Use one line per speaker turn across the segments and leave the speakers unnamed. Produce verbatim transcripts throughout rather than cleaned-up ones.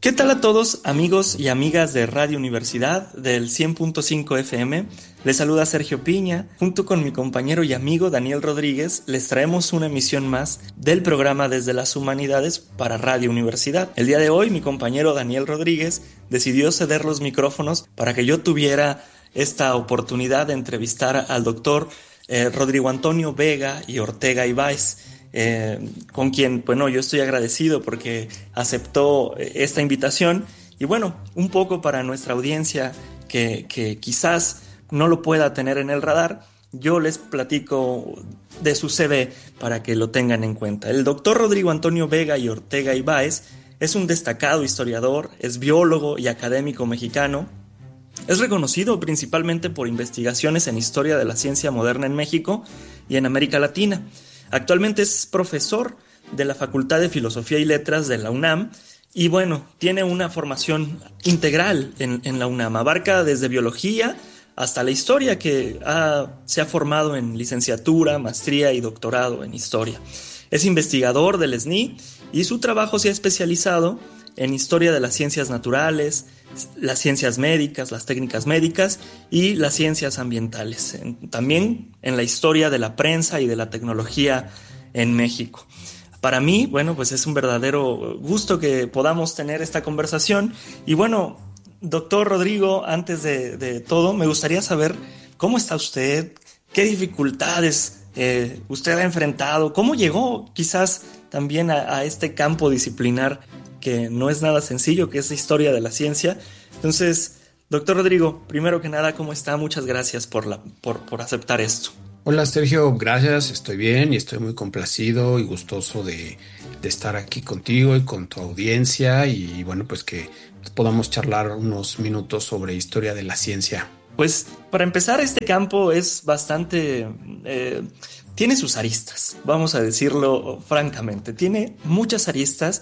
¿Qué tal a todos, amigos y amigas de Radio Universidad del cien punto cinco F M? Les saluda Sergio Piña. Junto con mi compañero y amigo Daniel Rodríguez, les traemos una emisión más del programa Desde las Humanidades para Radio Universidad. El día de hoy, mi compañero Daniel Rodríguez decidió ceder los micrófonos para que yo tuviera esta oportunidad de entrevistar al doctor eh, Rodrigo Antonio Vega y Ortega Ibáez. Eh, con quien, bueno, yo estoy agradecido porque aceptó esta invitación y bueno, un poco para nuestra audiencia que, que quizás no lo pueda tener en el radar, yo les platico de su C V para que lo tengan en cuenta. El doctor Rodrigo Antonio Vega y Ortega Ibáez es un destacado historiador, es biólogo y académico mexicano. Es reconocido principalmente por investigaciones en historia de la ciencia moderna en México y en América Latina. Actualmente es profesor de la Facultad de Filosofía y Letras de la UNAM y bueno, tiene una formación integral en, en la UNAM. Abarca desde biología hasta la historia, que ha, se ha formado en licenciatura, maestría y doctorado en historia. Es investigador del S N I y su trabajo se ha especializado en historia de las ciencias naturales, las ciencias médicas, las técnicas médicas y las ciencias ambientales. También en la historia de la prensa y de la tecnología en México. Para mí, bueno, pues es un verdadero gusto que podamos tener esta conversación. Y bueno, doctor Rodrigo, antes de, de todo, me gustaría saber cómo está usted, qué dificultades eh, usted ha enfrentado, cómo llegó quizás también a, a este campo disciplinar que no es nada sencillo, que es la historia de la ciencia. Entonces, doctor Rodrigo, primero que nada, ¿cómo está? Muchas gracias por, la, por, por aceptar esto.
Hola Sergio, gracias, estoy bien y estoy muy complacido y gustoso de, de estar aquí contigo y con tu audiencia y bueno, pues que podamos charlar unos minutos sobre historia de la ciencia.
Pues para empezar, este campo es bastante... Eh, tiene sus aristas, vamos a decirlo francamente, tiene muchas aristas.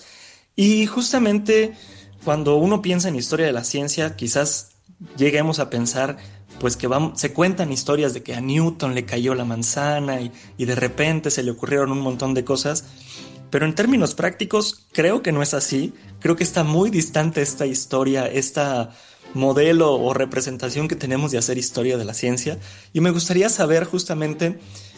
Y justamente cuando uno piensa en historia de la ciencia, quizás lleguemos a pensar pues que vamos, se cuentan historias de que a Newton le cayó la manzana y, y de repente se le ocurrieron un montón de cosas. Pero en términos prácticos creo que no es así. Creo que está muy distante esta historia, esta modelo o representación que tenemos de hacer historia de la ciencia. Y me gustaría saber justamente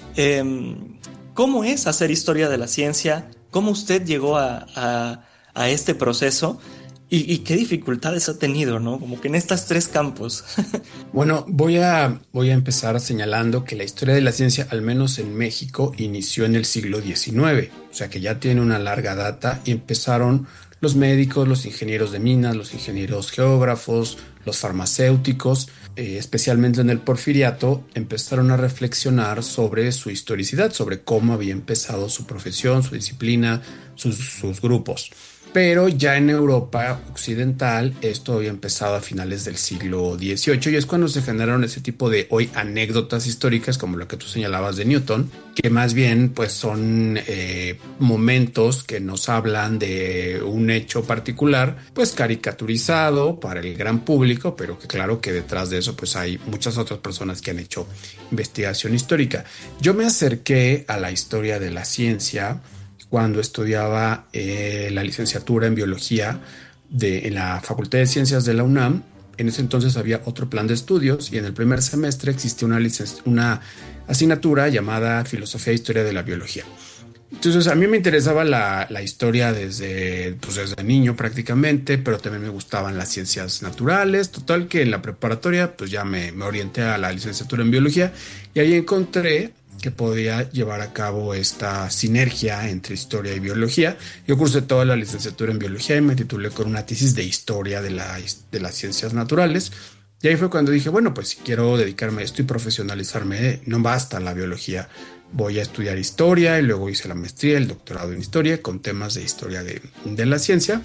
eh, cómo es hacer historia de la ciencia, cómo usted llegó a... a a este proceso y, y qué dificultades ha tenido, ¿no? Como que en estos tres campos.
Bueno, voy a, voy a empezar señalando que la historia de la ciencia, al menos en México, inició en el siglo diecinueve, o sea que ya tiene una larga data y empezaron los médicos, los ingenieros de minas, los ingenieros geógrafos, los farmacéuticos, eh, especialmente en el Porfiriato, empezaron a reflexionar sobre su historicidad, sobre cómo había empezado su profesión, su disciplina, sus, sus grupos. Pero ya en Europa occidental esto había empezado a finales del siglo dieciocho y es cuando se generaron ese tipo de hoy anécdotas históricas como lo que tú señalabas de Newton, que más bien pues son eh, momentos que nos hablan de un hecho particular pues caricaturizado para el gran público, pero que claro que detrás de eso pues hay muchas otras personas que han hecho investigación histórica. Yo me acerqué a la historia de la ciencia cuando estudiaba eh, la licenciatura en biología de, en la Facultad de Ciencias de la UNAM. En ese entonces había otro plan de estudios y en el primer semestre existía una, licenci- una asignatura llamada Filosofía e Historia de la Biología. Entonces a mí me interesaba la, la historia desde, pues desde niño prácticamente, pero también me gustaban las ciencias naturales. Total que en la preparatoria pues ya me, me orienté a la licenciatura en biología y ahí encontré que podía llevar a cabo esta sinergia entre historia y biología. Yo cursé toda la licenciatura en biología y me titulé con una tesis de historia de, la, de las ciencias naturales. Y ahí fue cuando dije, bueno, pues si quiero dedicarme a esto y profesionalizarme, no basta la biología. Voy a estudiar historia y luego hice la maestría, el doctorado en historia con temas de historia de, de la ciencia.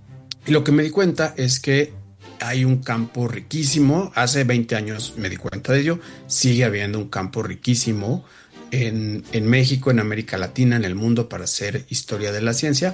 Y lo que me di cuenta es que hay un campo riquísimo. Hace veinte años me di cuenta de ello. Sigue habiendo un campo riquísimo en, en México, en América Latina, en el mundo para hacer historia de la ciencia.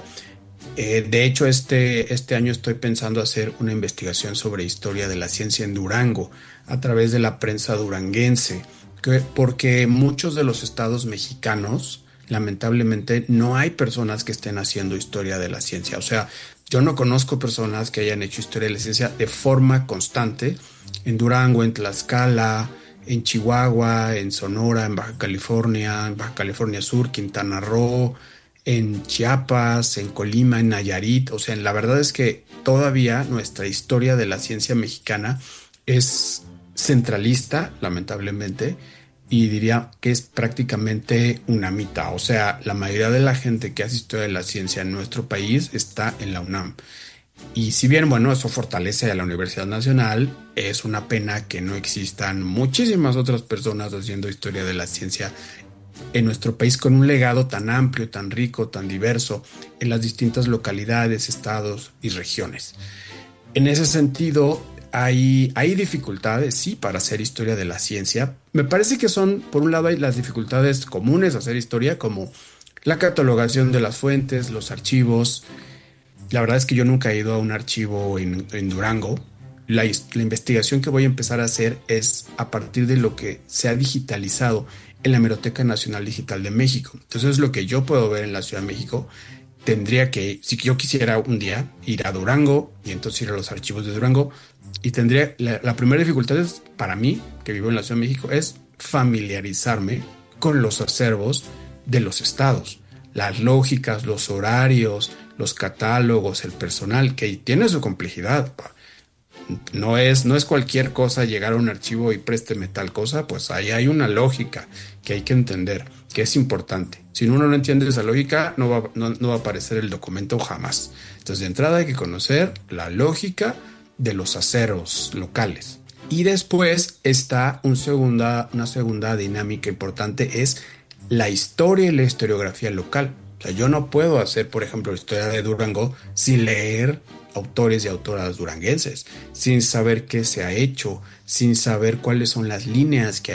Eh, de hecho, este, este año estoy pensando hacer una investigación sobre historia de la ciencia en Durango a través de la prensa duranguense, que, porque muchos de los estados mexicanos lamentablemente no hay personas que estén haciendo historia de la ciencia. O sea, Yo no conozco personas que hayan hecho historia de la ciencia de forma constante en Durango, en Tlaxcala, en Chihuahua, en Sonora, en Baja California, en Baja California Sur, Quintana Roo, en Chiapas, en Colima, en Nayarit. O sea, la verdad es que todavía nuestra historia de la ciencia mexicana es centralista, lamentablemente, y diría que es prácticamente una mitad. O sea, la mayoría de la gente que hace historia de la ciencia en nuestro país está en la UNAM. Y si bien, bueno, eso fortalece a la Universidad Nacional, es una pena que no existan muchísimas otras personas haciendo historia de la ciencia en nuestro país con un legado tan amplio, tan rico, tan diverso en las distintas localidades, estados y regiones. En ese sentido, hay, hay dificultades, sí, para hacer historia de la ciencia. Me parece que son, por un lado, hay las dificultades comunes a hacer historia, como la catalogación de las fuentes, los archivos. La verdad es que yo nunca he ido a un archivo en, en Durango. La, la investigación que voy a empezar a hacer es a partir de lo que se ha digitalizado en la Hemeroteca Nacional Digital de México. Entonces, lo que yo puedo ver en la Ciudad de México, tendría que, si yo quisiera un día ir a Durango y entonces ir a los archivos de Durango, y tendría, la, la primera dificultad es, para mí, que vivo en la Ciudad de México, es familiarizarme con los acervos de los estados, las lógicas, los horarios, los catálogos, el personal, que tiene su complejidad. No es, no es cualquier cosa llegar a un archivo y présteme tal cosa, pues ahí hay una lógica que hay que entender, que es importante. Si uno no entiende esa lógica, no va, no, no va a aparecer el documento jamás. Entonces, de entrada hay que conocer la lógica de los acervos locales. Y después está un segunda, una segunda dinámica importante, es la historia y la historiografía local. O sea, yo no puedo hacer, por ejemplo, la historia de Durango sin leer autores y autoras duranguenses, sin saber qué se ha hecho, sin saber cuáles son las líneas que